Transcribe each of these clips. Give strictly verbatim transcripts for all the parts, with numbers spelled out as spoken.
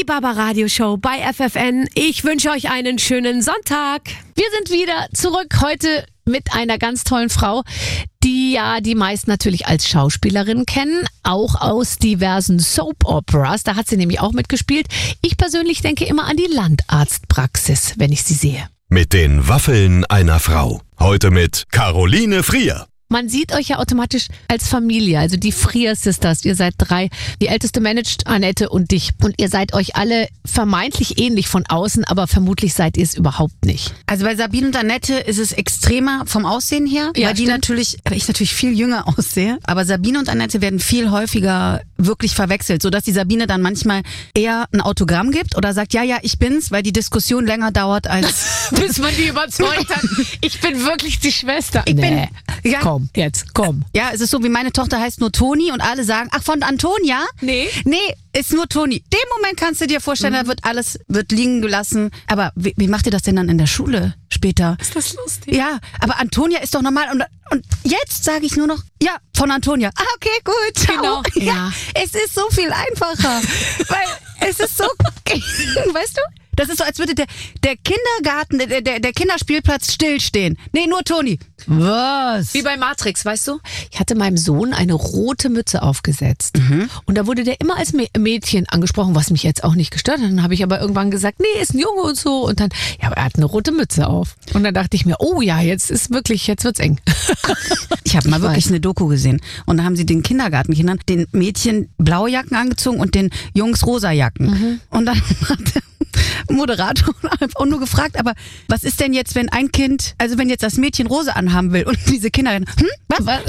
Barbara-Radio-Show bei F F N. Ich wünsche euch einen schönen Sonntag. Wir sind wieder zurück heute mit einer ganz tollen Frau, die ja die meisten natürlich als Schauspielerin kennen, auch aus diversen Soap-Operas. Da hat sie nämlich auch mitgespielt. Ich persönlich denke immer an die Landarztpraxis, wenn ich sie sehe. Mit den Waffeln einer Frau. Heute mit Caroline Frier. Man sieht euch ja automatisch als Familie, also die Frier Sisters. Ihr seid drei. Die älteste managt Annette und dich. Und ihr seid euch alle vermeintlich ähnlich von außen, aber vermutlich seid ihr es überhaupt nicht. Also bei Sabine und Annette ist es extremer vom Aussehen her, Ja, weil die stimmt. natürlich, weil ich natürlich viel jünger aussehe. Aber Sabine und Annette werden viel häufiger wirklich verwechselt, sodass die Sabine dann manchmal eher ein Autogramm gibt oder sagt, ja, ja, ich bin's, weil die Diskussion länger dauert als... Bis man die überzeugt hat, ich bin wirklich die Schwester. Ich bin- nee. Ja. Komm, jetzt, komm. Ja, es ist so, wie meine Tochter heißt nur Toni und alle sagen, ach, von Antonia? Nee. Nee, ist nur Toni. Den Moment kannst du dir vorstellen, da wird alles wird liegen gelassen. Aber wie, wie macht ihr das denn dann in der Schule später? Ist das lustig? Ja, aber Antonia ist doch normal. Und, und jetzt sage ich nur noch, ja, von Antonia. Ah, okay, gut. Ciao. Genau, Ja, ja. es ist so viel einfacher. Weil es ist so, weißt du? Das ist so, als würde der, der Kindergarten, der, der, der Kinderspielplatz stillstehen. Nee, nur Toni. Was? Wie bei Matrix, weißt du? Ich hatte meinem Sohn eine rote Mütze aufgesetzt. Und da wurde der immer als Mä- Mädchen angesprochen, was mich jetzt auch nicht gestört hat. Dann habe ich aber irgendwann gesagt, nee, ist ein Junge und so. Und dann, ja, aber er hat eine rote Mütze auf. Und dann dachte ich mir, oh ja, jetzt ist wirklich, jetzt wird's eng. Ich habe mal Ich wirklich weiß. eine Doku gesehen. Und da haben sie den Kindergartenkindern, den Mädchen blaue Jacken angezogen und den Jungs rosa Jacken. Und dann hat der Moderator einfach nur gefragt, aber was ist denn jetzt, wenn ein Kind, also wenn jetzt das Mädchen rosa anhaben will und diese Kinder, hm, was?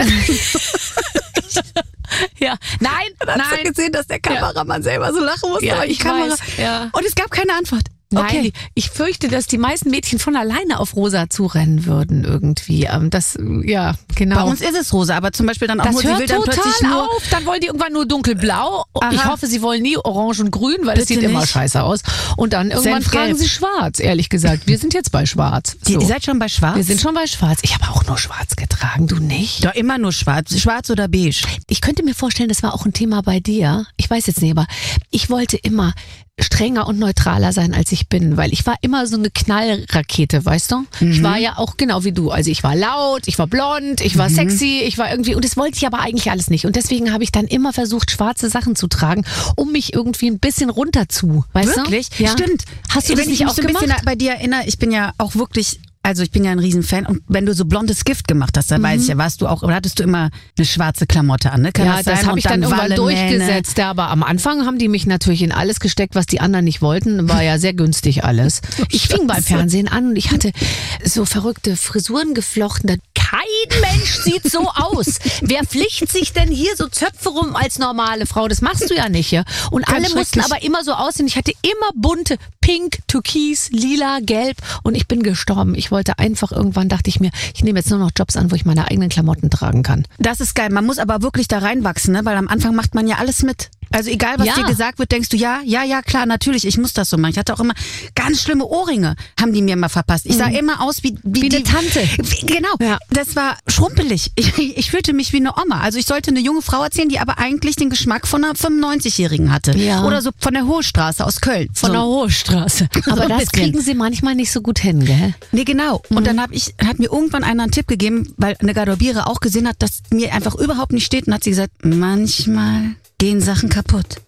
Ja, nein, Dann hast nein. du gesehen, dass der Kameramann selber so lachen musste. Ja, aber die ich Kamera. weiß, ja. Und es gab keine Antwort. Nein, Okay. ich fürchte, dass die meisten Mädchen von alleine auf rosa zurennen würden irgendwie. Ähm, Das, ja, genau. Bei uns ist es rosa, aber zum Beispiel dann auch das nur, die hört will dann total plötzlich nur. auf. Dann wollen die irgendwann nur dunkelblau. Aha. Ich hoffe, sie wollen nie orange und grün, weil es Bitte sieht immer nicht. scheiße aus. Und dann irgendwann Senfgelb. tragen sie schwarz, ehrlich gesagt. Wir sind jetzt bei schwarz. Die, So. Ihr seid schon bei Schwarz? Wir sind schon bei schwarz. Ich habe auch nur schwarz getragen, du nicht? Doch immer nur schwarz. Schwarz oder beige. Ich könnte mir vorstellen, das war auch ein Thema bei dir. Ich weiß jetzt nicht, aber ich wollte immer strenger und neutraler sein, als ich bin, weil ich war immer so eine Knallrakete, weißt du? Ich war ja auch genau wie du. Also ich war laut, ich war blond, ich war sexy, ich war irgendwie, und das wollte ich aber eigentlich alles nicht. Und deswegen habe ich dann immer versucht, schwarze Sachen zu tragen, um mich irgendwie ein bisschen runter zu, weißt Wirklich? du? Ja. Stimmt. Hast du das Wenn nicht ich auch mich so ein gemacht? bisschen bei dir erinnere, ich bin ja auch wirklich, also ich bin ja ein Riesenfan und wenn du so blondes Gift gemacht hast, dann weiß ich ja, warst du auch, oder hattest du immer eine schwarze Klamotte an, ne? Kann Ja, das das sein? habe Und ich dann irgendwann Wallenmähne. durchgesetzt. Ja, aber am Anfang haben die mich natürlich in alles gesteckt, was die anderen nicht wollten. War ja sehr günstig alles. Ich fing beim Fernsehen an und ich hatte so verrückte Frisuren geflochten. Kein Mensch sieht so aus. Wer flicht sich denn hier so Zöpfe rum als normale Frau? Das machst du ja nicht, ja? Und Ganz alle mussten schrecklich. aber immer so aussehen. Ich hatte immer bunte, pink, türkis, lila, gelb und ich bin gestorben. Ich wollte einfach, irgendwann dachte ich mir, ich nehme jetzt nur noch Jobs an, wo ich meine eigenen Klamotten tragen kann. Das ist geil. Man muss aber wirklich da reinwachsen, ne? Weil am Anfang macht man ja alles mit. Also egal, was Ja. dir gesagt wird, denkst du, ja, ja, ja, klar, natürlich, ich muss das so machen. Ich hatte auch immer ganz schlimme Ohrringe, haben die mir immer verpasst. Ich sah immer aus wie, wie, Wie die eine Tante. Wie, genau, Ja. das war schrumpelig. Ich, ich fühlte mich wie eine Oma. Also ich sollte eine junge Frau erzählen, die aber eigentlich den Geschmack von einer fünfundneunzigjährigen hatte. Ja. Oder so von der Hohe-Straße aus Köln. Von so. der Hohestraße. So Aber ein das bisschen. kriegen sie manchmal nicht so gut hin, gell? Nee, genau. Und dann hab ich, hat mir irgendwann einer einen Tipp gegeben, weil eine Garderobiere auch gesehen hat, dass mir einfach überhaupt nicht steht und hat sie gesagt, manchmal gehen Sachen kaputt.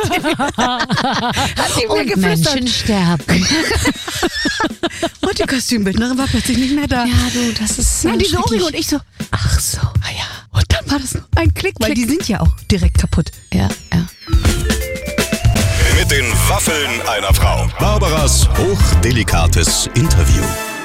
hat sie mir Und geflüstert. Menschen sterben. Und die Kostümbildnerin war plötzlich nicht mehr da. Ja, du, das ist Ja, äh, diese schrecklich. Ohrringe und ich so, ach so. Ah, ja. Und dann war das noch ein Klick, weil die sind ja auch direkt kaputt. Ja, ja. Mit den Waffeln einer Frau. Barbaras hochdelikates Interview.